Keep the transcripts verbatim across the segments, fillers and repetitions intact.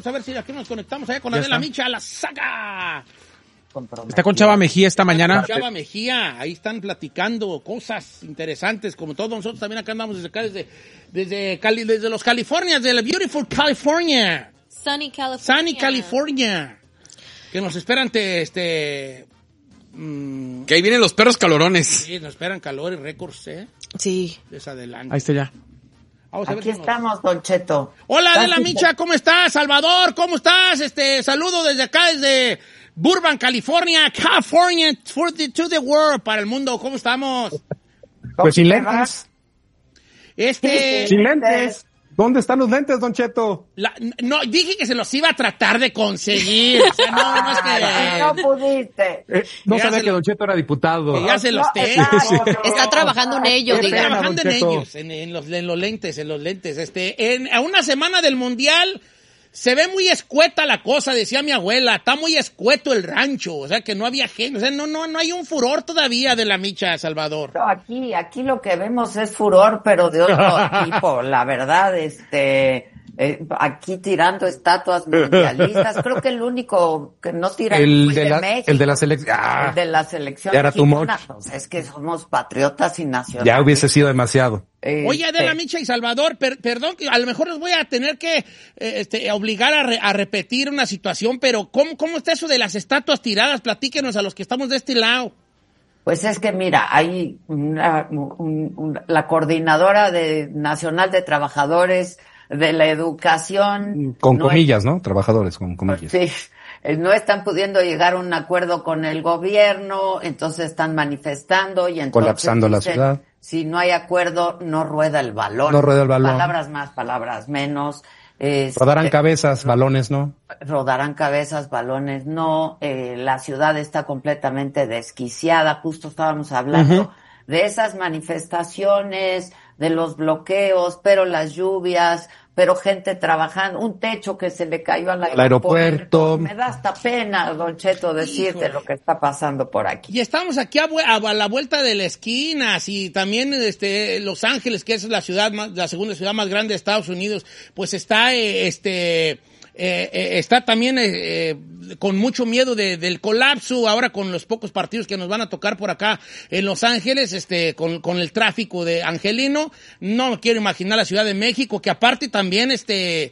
Vamos a ver si aquí nos conectamos allá con Adela Micha, la saga. Está con Chava Mejía esta mañana. Con Chava Mejía, ahí están platicando cosas interesantes, como todos nosotros también acá andamos desde acá, desde, desde, Cali, desde los Californias, de la beautiful California. Sunny California. Sunny California. Que nos esperan, te, este... Mmm, que ahí vienen los perros calorones. Sí, nos esperan calor y récords, ¿eh? Sí. Desadelante. Ahí está ya. Vamos a Aquí ver estamos, nos... Don Cheto. Hola, Adela Micha, ¿cómo estás? Salvador, ¿cómo estás? Este, saludo desde acá, desde Burbank, California, California, for the, to the world, para el mundo. ¿Cómo estamos? Pues sin lentes. Este... Sin lentes. ¿Dónde están los lentes, Don Cheto? La, no, dije que se los iba a tratar de conseguir. O sea, no, no es que... No pudiste. Eh, no sabía que Don Cheto era diputado. Que ya se los no, tengo. sí. Está trabajando en ello, Está diga. trabajando en ellos, en, en, los, en los lentes, en los lentes. Este, en, a una semana del Mundial... Se ve muy escueta la cosa, decía mi abuela. Está muy escueto el rancho. O sea, que no había gente. O sea, no, no, no hay un furor todavía de la Micha, Salvador. No, aquí, aquí lo que vemos es furor, pero de otro tipo. La verdad, este... Eh, aquí tirando estatuas mundialistas. Creo que el único que no tira el es de, de la, México. El de la selección. Ah, el de la selección ya era too much. Pues es que somos patriotas y nacionales. Ya hubiese sido demasiado. Este... Oye, Adela Micha y Salvador, per, perdón, que a lo mejor les voy a tener que eh, este, obligar a, re, a repetir una situación, pero ¿cómo, ¿cómo está eso de las estatuas tiradas? Platíquenos a los que estamos de este lado. Pues es que mira, hay una, un, un, la coordinadora de Nacional de Trabajadores de la Educación. Con no comillas, es, ¿no? Trabajadores, con comillas. Sí, no están pudiendo llegar a un acuerdo con el gobierno, entonces están manifestando y entonces colapsando dicen, la ciudad. Si no hay acuerdo, no rueda el balón. No rueda el balón. Palabras más, palabras menos. Este, rodarán cabezas, balones no. Rodarán cabezas, balones no. Eh, la ciudad está completamente desquiciada. Justo estábamos hablando uh-huh. de esas manifestaciones, de los bloqueos, pero las lluvias, pero gente trabajando, un techo que se le cayó al aeropuerto. aeropuerto. Me da hasta pena, Don Cheto, decirte Híjole. Lo que está pasando por aquí. Y estamos aquí a, a la vuelta de la esquina, y también este Los Ángeles, que es la ciudad más, la segunda ciudad más grande de Estados Unidos, pues está eh, este Eh, eh, está también eh, eh, con mucho miedo de, del colapso ahora con los pocos partidos que nos van a tocar por acá en Los Ángeles, este, con, con el tráfico de Angelino. No me quiero imaginar la Ciudad de México, que aparte también este,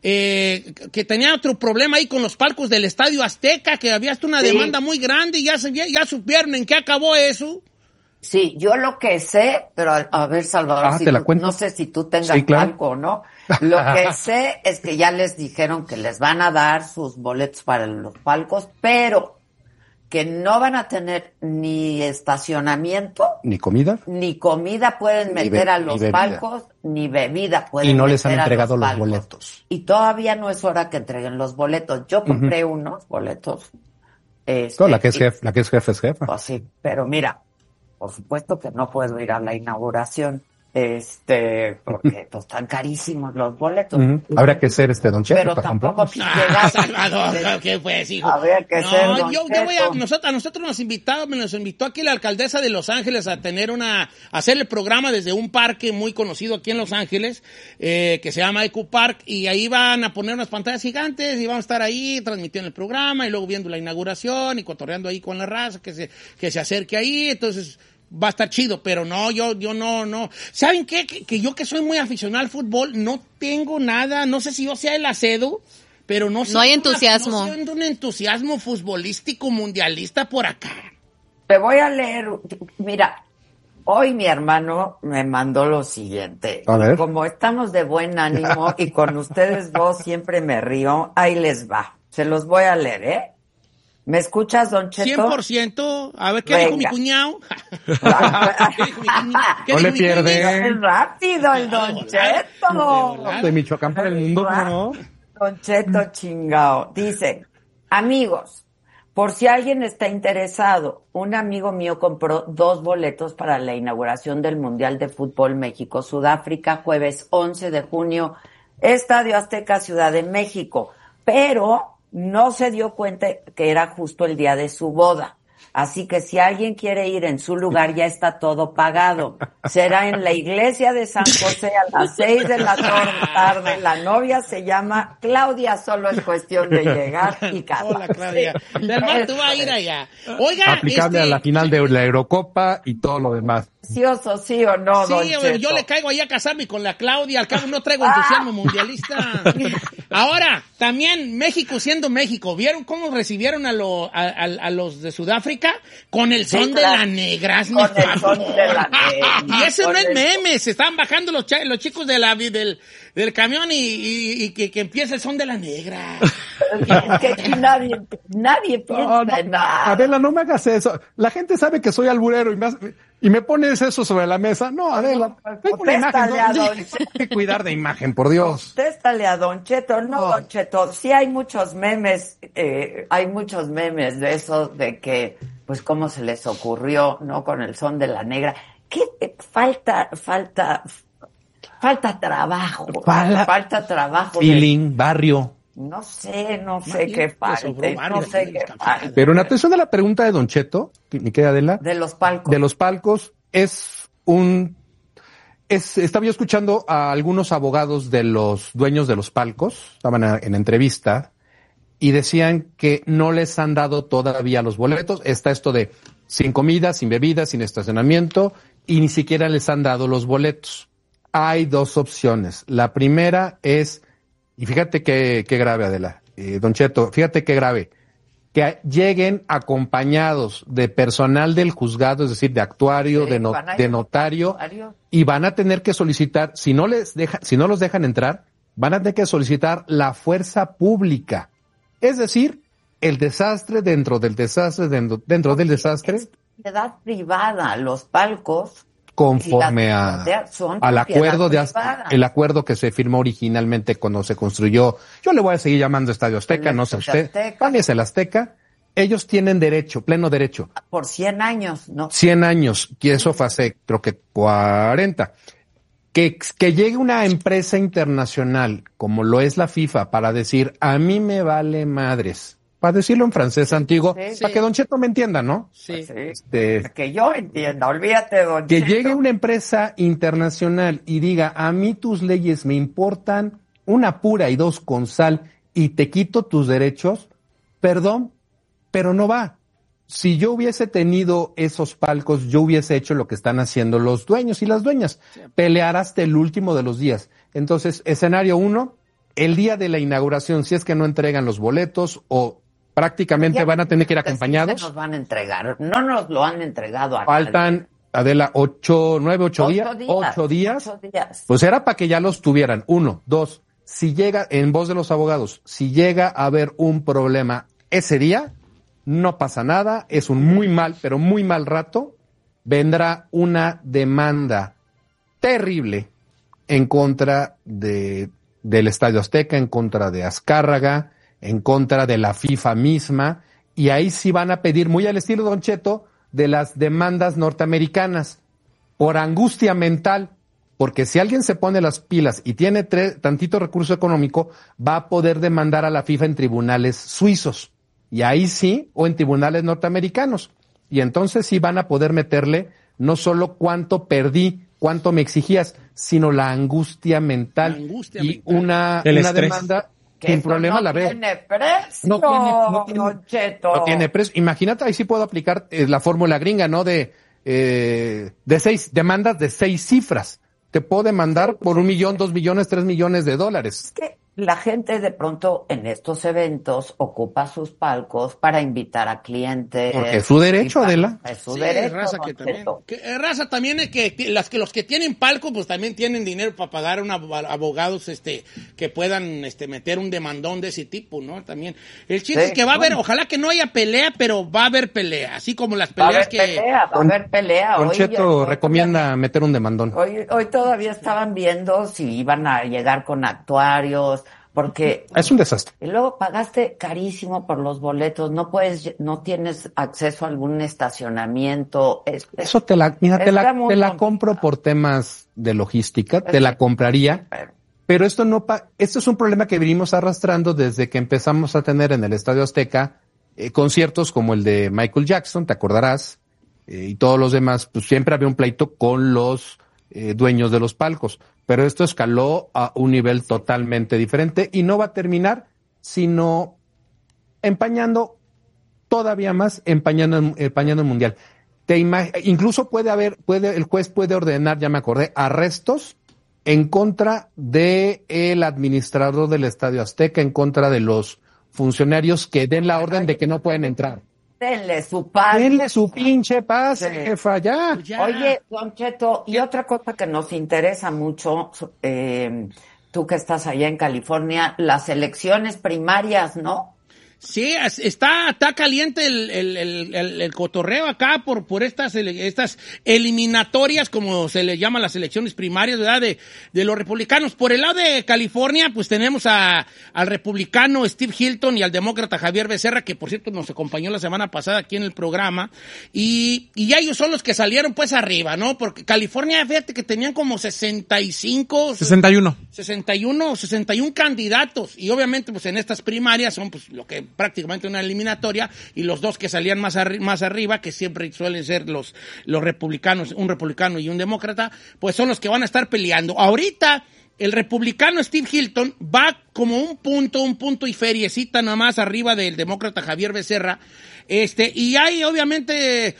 eh, que tenía otro problema ahí con los palcos del Estadio Azteca, que había hasta una sí. demanda muy grande y ya, ya, ya supieron en qué acabó eso. Sí, yo lo que sé, pero a, a ver, Salvador, ah, si te la tú, cuento. no sé si tú tengas sí, claro. palco o no. Lo que sé es que ya les dijeron que les van a dar sus boletos para los palcos, pero que no van a tener ni estacionamiento, ni comida, ni comida pueden meter a los ni palcos, ni bebida pueden meter. Y no les han a entregado los, los boletos. Y todavía no es hora que entreguen los boletos. Yo compré uh-huh. unos boletos. Este, no, la que es jefe, la que es jefe es jefa. Pues sí, pero mira, por supuesto que no puedo ir a la inauguración. Este, porque pues están carísimos los boletos. Uh-huh. Habría que ser este Don Cheto, pero por tampoco ejemplo. Ah, Salvador, ¿qué pues, hijo? Habría que no, ser Don yo, yo voy a, nosotros, a nosotros nos invitaba, nos invitó aquí la alcaldesa de Los Ángeles a tener una, a hacer el programa desde un parque muy conocido aquí en Los Ángeles, eh, que se llama Eco Park, y ahí van a poner unas pantallas gigantes y vamos a estar ahí transmitiendo el programa y luego viendo la inauguración y cotorreando ahí con la raza que se, que se acerque ahí, entonces va a estar chido, pero no, yo, yo no, no. ¿Saben qué? Que, que yo que soy muy aficionado al fútbol, no tengo nada, no sé si yo sea el acedo, pero no sé. No hay entusiasmo. Una, no siento un entusiasmo futbolístico mundialista por acá. Te voy a leer, mira, hoy mi hermano me mandó lo siguiente. A ver. Como estamos de buen ánimo y con ustedes dos siempre me río, ahí les va. Se los voy a leer, ¿eh? ¿Me escuchas, Don Cheto? cien por ciento. A ver, ¿qué Venga. dijo mi cuñado? ¿Qué dijo mi cuñado? No le pierde. Es rápido el Don Cheto. De Michoacán para el mundo, ¿no? Don Cheto chingao. Dice, amigos, por si alguien está interesado, un amigo mío compró dos boletos para la inauguración del Mundial de Fútbol México-Sudáfrica, jueves once de junio, Estadio Azteca, Ciudad de México. Pero no se dio cuenta que era justo el día de su boda. Así que si alguien quiere ir en su lugar, ya está todo pagado. Será en la iglesia de San José a las seis de la tarde. La novia se llama Claudia, solo es cuestión de llegar y casarse. Hola, Claudia. Del Mar, tú vas a ir allá. Oiga, aplicable este... a la final de la Eurocopa y todo lo demás. Precioso, sí o no, Sí, don yo, Cheto. yo le caigo ahí a casarme con la Claudia, al cabo no traigo entusiasmo mundialista. Ahora, también México siendo México, ¿vieron cómo recibieron a, lo, a, a, a los de Sudáfrica? Con el son Sí, de claro. la negra, hazme Con el favor. son de la negra. Y ese Con no es el- meme, se están bajando los, cha- los chicos de la, del, del camión y, y, y que, que empieza el son de la negra. Es que aquí nadie, nadie piensa No, no, en nada. Adela, no me hagas eso. La gente sabe que soy alburero y me, hace- y me pones eso sobre la mesa. No, Adela, tengo una imagen. Contéstale a ¿no? don Tengo que cuidar de imagen, por Dios. Contéstale a Don Cheto. No, No. Don Cheto, sí hay muchos memes, eh, hay muchos memes de eso, de que, pues, cómo se les ocurrió, ¿no? Con el son de la negra. ¿Qué eh, falta, falta, falta trabajo? Fala- falta trabajo. de- Feeling, barrio. no sé, no sé Más bien, qué le falte, sobró barrio no sé aquí en qué el café. falte. Pero en atención a la pregunta de Don Cheto, mi querida Adela, De los palcos. de los palcos, es un... Es, estaba yo escuchando a algunos abogados de los dueños de los palcos, estaban a- en entrevista, y decían que no les han dado todavía los boletos. Está esto de sin comida, sin bebida, sin estacionamiento, y ni siquiera les han dado los boletos. Hay dos opciones. La primera es, y fíjate qué, qué grave, Adela, eh, Don Cheto, fíjate qué grave, que lleguen acompañados de personal del juzgado, es decir, de actuario, Sí, de, no- van a ir de con notario, notario. y van a tener que solicitar, si no les deja, si no los dejan entrar, van a tener que solicitar la fuerza pública. Es decir, el desastre dentro del desastre, dentro, dentro del desastre, Es propiedad privada, los palcos. conforme y a, las- son al propiedad acuerdo de as- privada. el acuerdo que se firmó originalmente cuando se construyó. Yo le voy a seguir llamando Estadio Azteca, El no sé Estadio usted. Azteca. ¿Cuál es el Azteca? Ellos tienen derecho, pleno derecho. Por cien años, ¿no? cien años, y eso fue hace, creo que cuarenta. Que, que llegue una empresa internacional, como lo es la FIFA, para decir, a mí me vale madres. Para decirlo en francés antiguo, sí, para sí. que Don Cheto me entienda, ¿no? Sí. Sí. Este, Que yo entienda, olvídate, don que Cheto. llegue una empresa internacional y diga, a mí tus leyes me importan, una pura y dos con sal, y te quito tus derechos, perdón, pero no va. Si yo hubiese tenido esos palcos, yo hubiese hecho lo que están haciendo los dueños y las dueñas, pelear hasta el último de los días. Entonces, escenario uno, el día de la inauguración, si es que no entregan los boletos o prácticamente Ya, van a tener que ir sí acompañados. se nos van a entregar, no nos lo han entregado a Faltan, Adela, ocho, nueve, ocho, Ocho días, días, ocho días, ocho días. pues era para que ya los tuvieran. Uno, dos, si llega, en voz de los abogados, si llega a haber un problema ese día, no pasa nada, es un muy mal, pero muy mal rato, vendrá una demanda terrible en contra de, del Estadio Azteca, en contra de Azcárraga, en contra de la FIFA misma, y ahí sí van a pedir, muy al estilo Don Cheto, de las demandas norteamericanas, por angustia mental, porque si alguien se pone las pilas y tiene tre- tantito recurso económico, va a poder demandar a la FIFA en tribunales suizos, y ahí sí, o en tribunales norteamericanos, y entonces sí van a poder meterle no solo cuánto perdí, cuánto me exigías, sino la angustia mental, La angustia y mental. una, El una estrés. demanda Que sin eso problema no la ve. tiene precio, No tiene- no tiene- don Cheto. No tiene precio. Imagínate, ahí sí puedo aplicar eh, la fórmula gringa, ¿no? De, eh, de seis, demandas de seis cifras. Te puedo demandar por un millón, dos millones, tres millones de dólares. Es que la gente de pronto en estos eventos ocupa sus palcos para invitar a clientes. Porque es su derecho, Y pa- Adela. Es su Sí, derecho, raza don que también, Cheto. que, eh, raza también es que ti- las que los que tienen palco pues también tienen dinero para pagar a un abo- abogados este que puedan este meter un demandón de ese tipo, ¿no? También el chiste Sí, es que va a haber, bueno. ojalá que no haya pelea, pero va a haber pelea, así como las Va a peleas haber que pelea, va a haber pelea. Don Hoy- Cheto hoy- recomienda meter un demandón. Hoy, hoy todavía estaban viendo si iban a llegar con actuarios, porque Es un desastre. y luego pagaste carísimo por los boletos, no puedes, no tienes acceso a algún estacionamiento. Es- es- Eso te la, mira, te Está la, muy te la complicado. compro por temas de logística, te la compraría. pero- Pero esto no pa esto es un problema que venimos arrastrando desde que empezamos a tener en el Estadio Azteca eh, conciertos como el de Michael Jackson, te acordarás, eh, y todos los demás, pues siempre había un pleito con los eh, dueños de los palcos. Pero esto escaló a un nivel totalmente diferente y no va a terminar sino empañando todavía más, empañando, empañando el mundial. Te imag- incluso puede haber, puede, el juez puede ordenar, ya me acordé, arrestos en contra de el administrador del Estadio Azteca, en contra de los funcionarios que den la orden de que no pueden entrar. Denle su paz. Denle su pinche paz, Sí. jefa, ya. Pues ya. Oye, Don Cheto, y otra cosa que nos interesa mucho, eh, tú que estás allá en California, las elecciones primarias, ¿no? Sí, es- está, está caliente el, el, el, el, el cotorreo acá por, por estas, ele- estas eliminatorias, como se les llama las elecciones primarias, ¿verdad? De, de los republicanos. Por el lado de California, pues tenemos a, al republicano Steve Hilton y al demócrata Javier Becerra, que por cierto nos acompañó la semana pasada aquí en el programa. Y, y ya ellos son los que salieron pues arriba, ¿no? Porque California, fíjate que tenían como sesenta y cinco, sesenta y uno. sesenta y uno, sesenta y uno candidatos, y obviamente pues en estas primarias son pues lo que prácticamente una eliminatoria, y los dos que salían más, arri- más arriba, que siempre suelen ser los, los republicanos, un republicano y un demócrata, pues son los que van a estar peleando. Ahorita el republicano Steve Hilton va como un punto, un punto y feriecita nada más arriba del demócrata Javier Becerra, este, y hay obviamente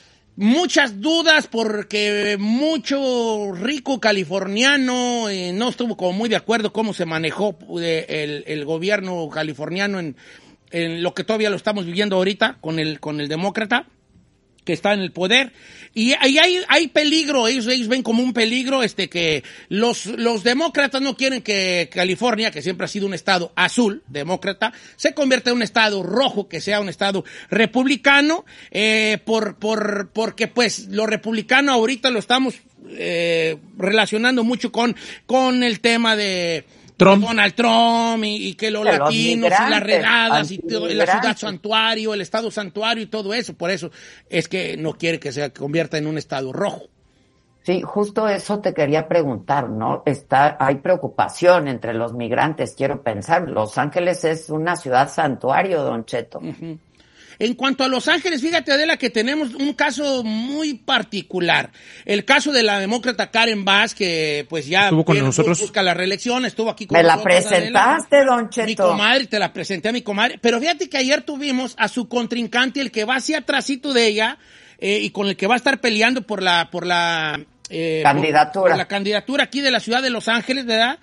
muchas dudas porque mucho rico californiano eh, no estuvo como muy de acuerdo cómo se manejó eh, el, el gobierno californiano en, en lo que todavía lo estamos viviendo ahorita con el, con el demócrata que está en el poder, y ahí hay, hay peligro, ellos, ellos ven como un peligro este que los, los demócratas no quieren que California, que siempre ha sido un estado azul, demócrata, se convierta en un estado rojo, que sea un estado republicano, eh, por, por, porque pues lo republicano ahorita lo estamos eh, relacionando mucho con, con el tema de Trump. Donald Trump y, y que los De los latinos y las migrantes, redadas y todo, la ciudad antimigrantes. santuario, el estado santuario y todo eso. Por eso es que no quiere que se convierta en un estado rojo. Sí, justo eso te quería preguntar, ¿no? Está, hay preocupación entre los migrantes, quiero pensar. Los Ángeles es una ciudad santuario, Don Cheto. Uh-huh. En cuanto a Los Ángeles, fíjate, Adela, que tenemos un caso muy particular. El caso de la demócrata Karen Bass, que pues ya Estuvo con quiere- nosotros. busca la reelección, estuvo aquí con Me la nosotros, presentaste, Adela. Don Cheto. Mi comadre, te la presenté a mi comadre. Pero fíjate que ayer tuvimos a su contrincante, el que va hacia atrásito de ella, eh, y con el que va a estar peleando por la, por la, eh, Candidatura. Por, por la candidatura aquí de la ciudad de Los Ángeles, ¿verdad?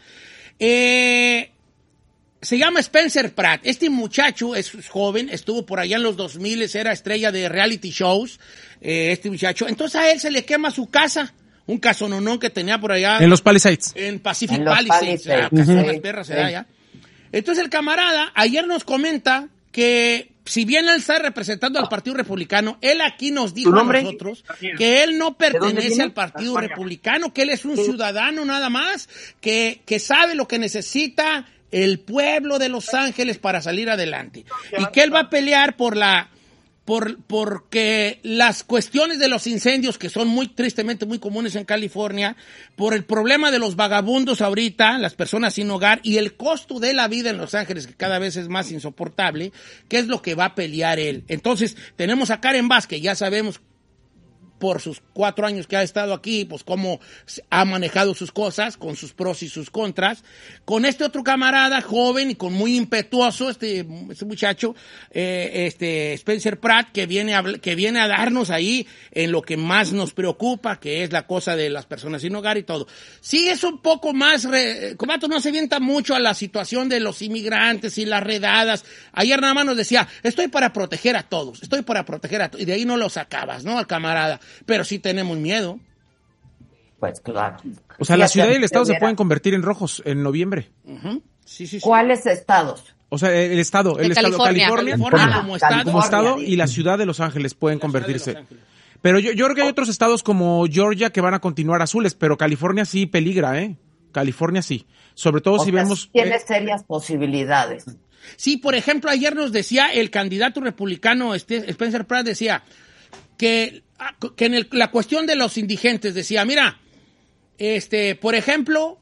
Eh, se llama Spencer Pratt. Este muchacho es joven, estuvo por allá en los dos mil, era estrella de reality shows, eh, este muchacho. Entonces a él se le quema su casa, un casononón que tenía por allá En los Palisades. en Pacific En los Palisades, Palisades. ah, casonas Ujú. perras, Sí. ¿verdad? Ya. Entonces el camarada ayer nos comenta que si bien él está representando al Partido Republicano, él aquí nos dijo a nosotros que él no pertenece al Partido Republicano, que él es un ciudadano nada más, que, que sabe lo que necesita el pueblo de Los Ángeles para salir adelante. Y que él va a pelear por la... Por, porque las cuestiones de los incendios, que son muy tristemente muy comunes en California, por el problema de los vagabundos ahorita, las personas sin hogar, y el costo de la vida en Los Ángeles, que cada vez es más insoportable, ¿qué es lo que va a pelear él? Entonces, tenemos a Karen Bass, que ya sabemos por sus cuatro años que ha estado aquí, pues cómo ha manejado sus cosas, con sus pros y sus contras, con este otro camarada joven y con muy impetuoso, este, este muchacho, eh, este Spencer Pratt, que viene, a, que viene a darnos ahí en lo que más nos preocupa, que es la cosa de las personas sin hogar y todo. Sí es un poco más, re, Comato no se avienta mucho a la situación de los inmigrantes y las redadas. Ayer nada más nos decía, estoy para proteger a todos, estoy para proteger a todos, y de ahí no lo sacabas, ¿no? Al camarada. Pero sí tenemos miedo. Pues claro. O sea, la Fíjate, ciudad y el estado se hubiera- pueden convertir en rojos en noviembre. Uh-huh. Sí, sí, sí. ¿Cuáles estados? O sea, el estado, el De estado California. California, California Ah, como estado. como estado California, y la ciudad de Los Ángeles pueden La ciudad de convertirse. Los Ángeles. Pero yo, yo creo que hay otros estados como Georgia que van a continuar azules, pero California sí peligra, ¿eh? California sí. Sobre todo O si sea, vemos... sí tiene eh, serias posibilidades. Sí, por ejemplo, ayer nos decía el candidato republicano este, Spencer Pratt, decía que, que en el- la cuestión de los indigentes, decía, mira, este, por ejemplo,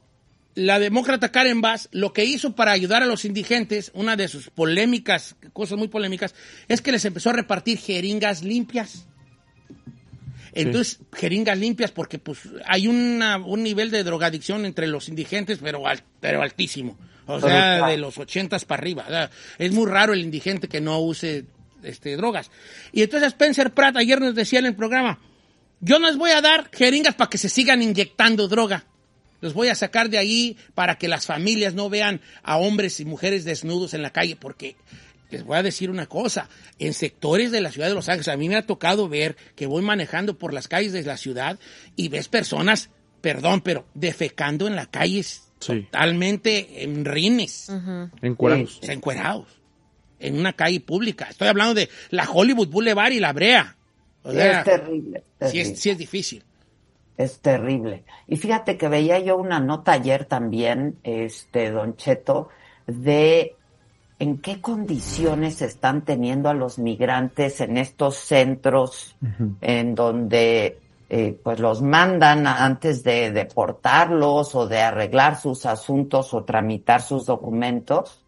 la demócrata Karen Bass lo que hizo para ayudar a los indigentes, una de sus polémicas, cosas muy polémicas, es que les empezó a repartir jeringas limpias. Entonces, sí. jeringas limpias porque pues hay una, un nivel de drogadicción entre los indigentes, pero, al, pero altísimo. O sea, de los ochentas para arriba. O sea, es muy raro el indigente que no use este, drogas. Y entonces Spencer Pratt ayer nos decía en el programa, yo no les voy a dar jeringas para que se sigan inyectando droga. Los voy a sacar de ahí para que las familias no vean a hombres y mujeres desnudos en la calle, porque les voy a decir una cosa, en sectores de la ciudad de Los Ángeles, a mí me ha tocado ver que voy manejando por las calles de la ciudad y ves personas, perdón, pero defecando en la calle sí. totalmente en rines. Uh-huh. Encuerados. Sí, encuerados. En una calle pública. Estoy hablando de la Hollywood Boulevard y la Brea. O sea, es terrible. terrible. Sí es, sí es difícil. Es terrible. Y fíjate que veía yo una nota ayer también, este, Don Cheto, de en qué condiciones están teniendo a los migrantes en estos centros uh-huh. en donde eh, pues los mandan antes de deportarlos o de arreglar sus asuntos o tramitar sus documentos,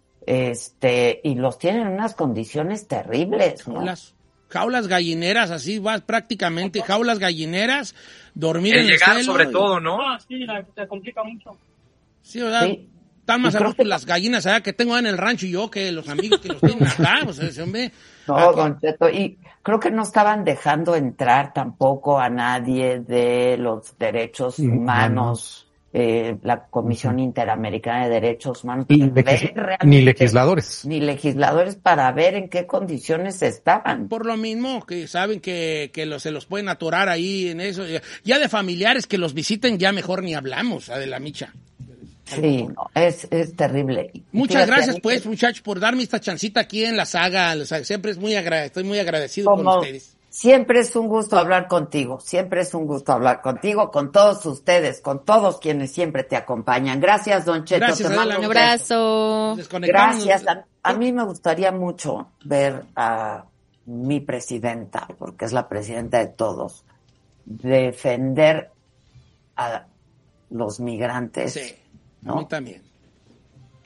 este, y los tienen en unas condiciones terribles, ¿no? Jaulas, jaulas gallineras, así vas prácticamente, jaulas gallineras, dormir el en el llegar cielo. sobre y... todo, ¿no? Ah, sí, la, se complica mucho. Sí, ¿verdad? Sí. Están más a gusto que... las gallinas allá que tengo en el rancho y yo que los amigos que los tienen acá. Pues, ese hombre, no, acá. Don Cheto, y creo que no estaban dejando entrar tampoco a nadie de los derechos sí, humanos, eh, la Comisión uh-huh. Interamericana de Derechos Humanos. Y legis- ni legisladores. Ni legisladores para ver en qué condiciones estaban. Por lo mismo, que saben que, que los, se los pueden atorar ahí en eso. Ya de familiares que los visiten, ya mejor ni hablamos, a de la micha. Sí, no, es, es terrible. Muchas Fíjate, gracias, pues, muchachos, por darme esta chancita aquí en la saga. Siempre es muy agra- estoy muy agradecido Como con ustedes. Siempre es un gusto hablar contigo. Siempre es un gusto hablar contigo, con todos ustedes, con todos quienes siempre te acompañan. Gracias, Don Cheto. Gracias, te mando un abrazo. Gracias. A, a mí me gustaría mucho ver a mi presidenta, porque es la presidenta de todos, defender a los migrantes. Sí. ¿no? A mí también.